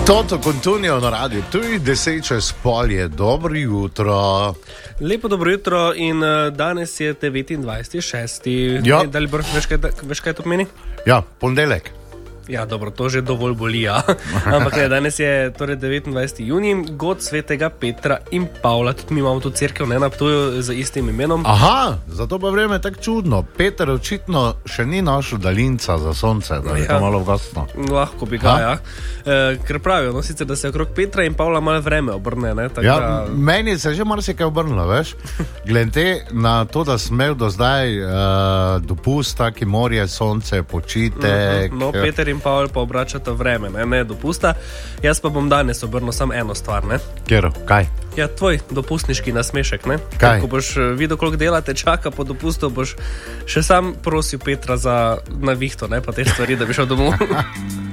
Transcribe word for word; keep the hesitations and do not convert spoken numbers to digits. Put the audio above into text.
Toto Continuo na radiju, tu je deset čez pol je, dobro jutro. Lepo dobro jutro in uh, danes je devetindvajseti šesti Ja. Da li boš, veš kaj, veš kaj to pomeni? Ja, ponedeljek. Ja, dobro, to že dovolj boli, ja. Ampak ne, danes je torej devetindvajseti junij, god svetega Petra in Pavla. Tudi mi imamo tu cerkev, ne, na Ptuju z istim imenom. Aha, zato pa vreme tako čudno. Peter očitno še ni našel daljinca za sonce, da je Ja. to malo glasno. Lahko bi ga, Ha? ja. E, ker pravijo, no, sicer, da se okrog Petra in Pavla malo vreme obrne, ne, tako Ja, da... meni se že marsikaj obrnilo, veš. Glede na to, da sem imel do zdaj uh, dopust, taki morje, sonce, počitek. No, Peter in Pavel pa obračata vreme, ne, ne dopusta. Jaz pa bom danes obrnil samo eno stvar, ne. Kjer, kaj? Ja, tvoj dopustniški nasmešek, ne? Kaj? Ko boš eh, videl, koliko dela te čaka po dopustu, boš še sam prosil Petra za navihto, ne, pa te stvari, da bi šel domov.